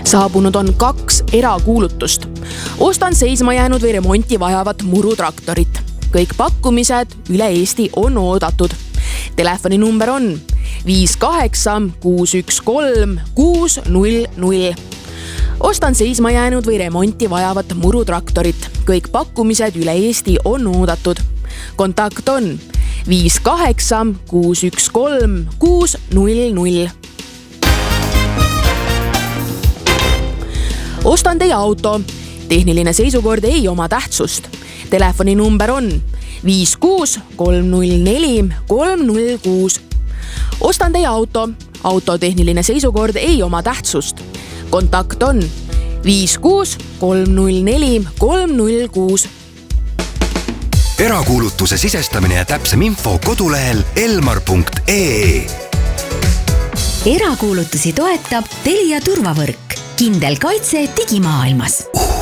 Saabunud on 2 erakuulutust. Ostan seisma jäänud või remonti vajavat murutraktorit. Kõik pakkumised üle Eesti on oodatud. Telefoninumber on 58 613 600. Ostan seisma jäänud või remonti vajavat murutraktorit. Kõik pakkumised üle Eesti on oodatud. Kontakt on 58 613 600. Ostan teie auto. Tehniline seisukord ei oma tähtsust. Telefoninumber on 56 304 306. Ostan teie auto. Auto tehniline seisukord ei oma tähtsust. Kontakt on 56 304 306. Erakuulutuse sisestamine ja täpsem info kodulehel elmar.ee. Erakuulutusi toetab Telia turvavõrk. Kindel kaitse digimaailmas.